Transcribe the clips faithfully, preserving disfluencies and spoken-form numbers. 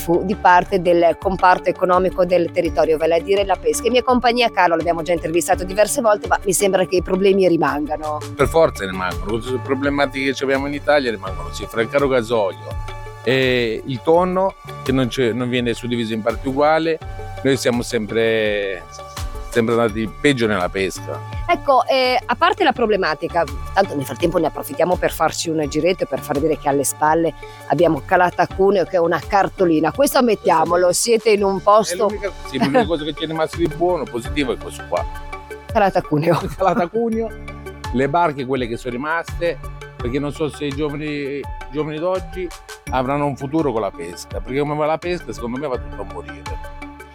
fu di parte del comparto economico del territorio, vale a dire la pesca. In mia compagnia Carlo l'abbiamo già intervistato diverse volte, ma mi sembra che i problemi rimangano. Per forza rimangono, tutte le problematiche che abbiamo in Italia rimangono, sì, fra il caro gasolio e il tonno che non, non viene suddiviso in parti uguali, noi siamo sempre, sempre andati peggio nella pesca. Ecco, eh, a parte la problematica, tanto nel frattempo ne approfittiamo per farci un giretto e per far vedere che alle spalle abbiamo Calata Cuneo, che è una cartolina. Questo ammettiamolo, siete in un posto... È l'unica, sì, l'unica cosa che c'è rimasto di buono, positivo, è questo qua. Calata Cuneo. Calata Cuneo, le barche quelle che sono rimaste, perché non so se i giovani, i giovani d'oggi avranno un futuro con la pesca, perché come va la pesca secondo me va tutto a morire.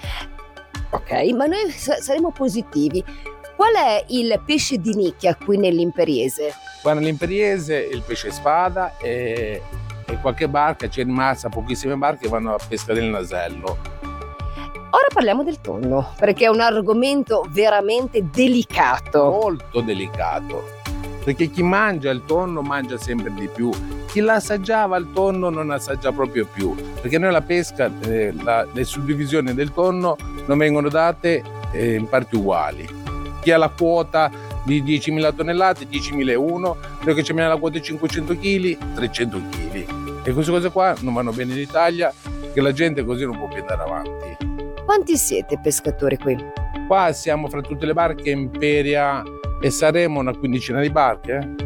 Ok, ma noi saremo positivi. Qual è il pesce di nicchia qui nell'Imperiese? Qua nell'Imperiese il pesce spada e, e qualche barca, c'è rimasta pochissime barche che vanno a pescare il nasello. Ora parliamo del tonno, perché è un argomento veramente delicato. Molto delicato, perché chi mangia il tonno mangia sempre di più. Chi l'assaggiava il tonno non assaggia proprio più, perché noi la pesca, eh, la, le suddivisioni del tonno non vengono date eh, in parti uguali. Chi ha la quota di diecimila tonnellate, diecimila e uno, noi che abbiamo la quota di cinquecento chili, trecento chili. E queste cose qua non vanno bene in Italia, che la gente così non può più andare avanti. Quanti siete pescatori qui? Qua siamo fra tutte le barche Imperia e saremo una quindicina di barche. Eh?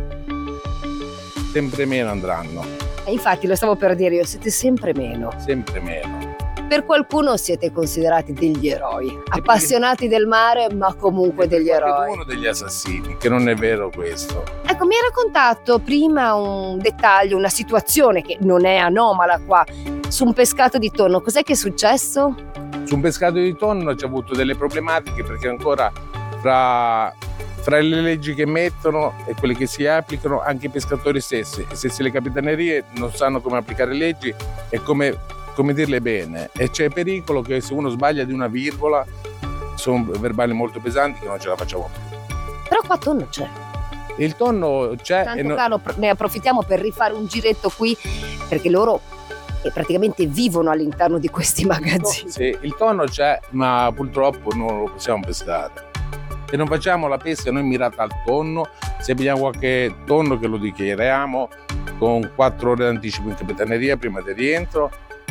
Sempre meno andranno. E infatti lo stavo per dire io, siete sempre meno. Sempre meno. Per qualcuno siete considerati degli eroi, appassionati del mare ma comunque degli eroi. Uno degli assassini, che non è vero questo. Ecco, mi hai raccontato prima un dettaglio, una situazione che non è anomala qua, su un pescato di tonno. Cos'è che è successo? Su un pescato di tonno c'è avuto delle problematiche perché ancora fra, fra le leggi che mettono e quelle che si applicano anche i pescatori stessi e stesse le capitanerie non sanno come applicare leggi e come come dirle bene, e c'è pericolo che se uno sbaglia di una virgola sono verbali molto pesanti che non ce la facciamo più. Però qua tonno c'è. Il tonno c'è. Tanto e no... Carlo, ne approfittiamo per rifare un giretto qui, perché loro praticamente vivono all'interno di questi magazzini. Sì, il tonno c'è, ma purtroppo non lo possiamo pescare. E non facciamo la pesca noi mirata al tonno. Se abbiamo qualche tonno che lo dichiariamo con quattro ore d'anticipo in capitaneria prima del rientro.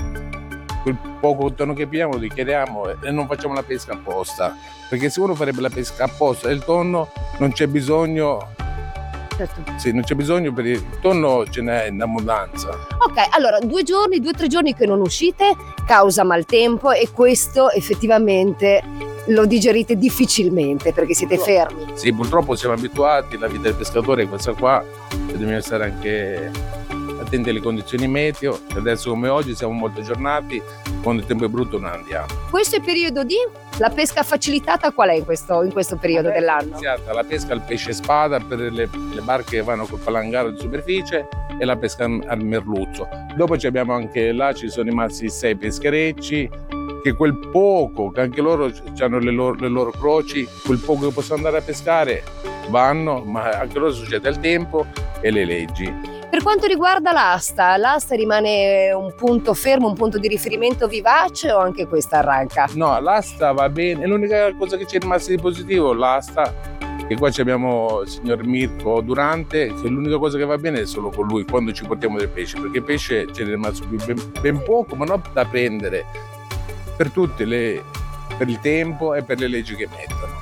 Quel poco tonno che pigliamo lo dichiariamo e non facciamo la pesca apposta, perché se uno farebbe la pesca apposta del tonno non c'è bisogno. Certo. Sì, non c'è bisogno, per il tonno ce n'è in abbondanza. Ok, allora due giorni, due o tre giorni che non uscite causa maltempo e questo effettivamente lo digerite difficilmente perché siete fermi. Sì, purtroppo siamo abituati, la vita del pescatore è questa qua, e dobbiamo stare anche attenti alle condizioni meteo. Adesso come oggi siamo molto aggiornati, quando il tempo è brutto non andiamo. Questo è il periodo di? La pesca facilitata qual è in questo, in questo periodo Adesso dell'anno? È iniziata la pesca al pesce spada per le, le barche che vanno col palangaro di superficie e la pesca al merluzzo. Dopo ci abbiamo anche là, ci sono rimasti sei pescherecci, che quel poco, che anche loro hanno le loro, le loro croci, quel poco che possono andare a pescare vanno, ma anche loro succede il tempo e le leggi. Per quanto riguarda l'asta, l'asta rimane un punto fermo, un punto di riferimento vivace o anche questa arranca? No, l'asta va bene, l'unica cosa che c'è rimasta di positivo, l'asta, che qua abbiamo il signor Mirko Durante, che l'unica cosa che va bene è solo con lui quando ci portiamo del pesce, perché il pesce ce n'è rimasto ben, ben poco, ma non da prendere, per tutte le, per il tempo e per le leggi che mettono.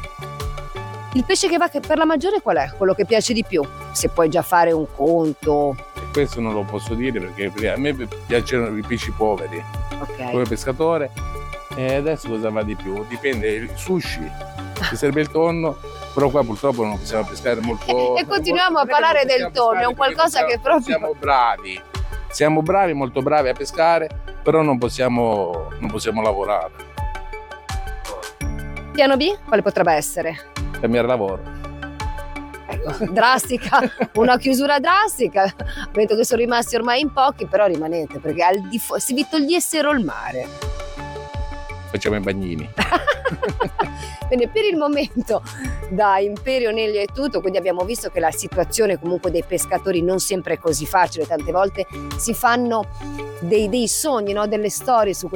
Il pesce che va per la maggiore qual è? Quello che piace di più? Se puoi già fare un conto. E questo non lo posso dire perché a me piacciono i pesci poveri, okay. Come pescatore. E adesso cosa va di più? Dipende, il sushi, ci serve il tonno, però qua purtroppo non possiamo pescare molto. E continuiamo molto, a parlare del tonno, è un qualcosa che proprio... Siamo bravi, siamo bravi, molto bravi a pescare, però non possiamo, non possiamo lavorare. Piano B? Quale potrebbe essere? Cambiare lavoro. Ecco, drastica, una chiusura drastica. Vedo che sono rimasti ormai in pochi, però rimanete perché al di fu- se vi togliessero il mare. Facciamo i bagnini. Bene, per il momento da Imperio Neglia è tutto, quindi abbiamo visto che la situazione comunque dei pescatori non sempre è così facile, tante volte si fanno dei, dei sogni, no? Delle storie su